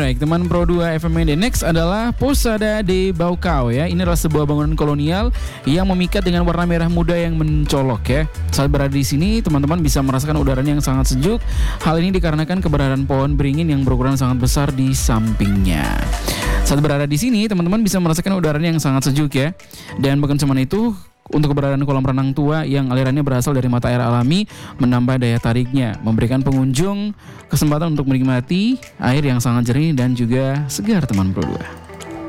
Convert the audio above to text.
Alright, teman Pro 2 FMND. Next adalah Posada de Baucau ya. Ini adalah sebuah bangunan kolonial yang memikat dengan warna merah muda yang mencolok ya. Saat berada di sini, teman-teman bisa merasakan udaranya yang sangat sejuk. Hal ini dikarenakan keberadaan pohon beringin yang berukuran sangat besar di sampingnya. Saat berada di sini, teman-teman bisa merasakan udaranya yang sangat sejuk ya. Dan bukan cuma itu, untuk keberadaan kolam renang tua yang alirannya berasal dari mata air alami menambah daya tariknya, memberikan pengunjung kesempatan untuk menikmati air yang sangat jernih dan juga segar, teman Pro 2.